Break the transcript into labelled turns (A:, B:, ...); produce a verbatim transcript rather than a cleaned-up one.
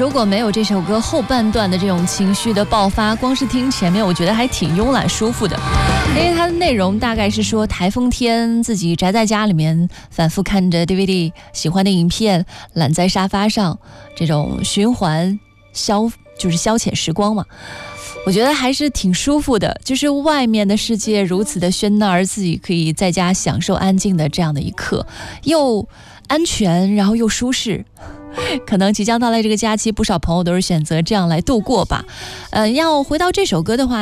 A: 如果没有这首歌后半段的这种情绪的爆发，光是听前面我觉得还挺慵懒舒服的。因为它的内容大概是说台风天自己宅在家里面，反复看着 D V D 喜欢的影片，懒在沙发上，这种循环消就是消遣时光嘛。我觉得还是挺舒服的，就是外面的世界如此的喧闹，而自己可以在家享受安静的这样的一刻，又安全然后又舒适。可能即将到来这个假期，不少朋友都是选择这样来度过吧。呃，要回到这首歌的话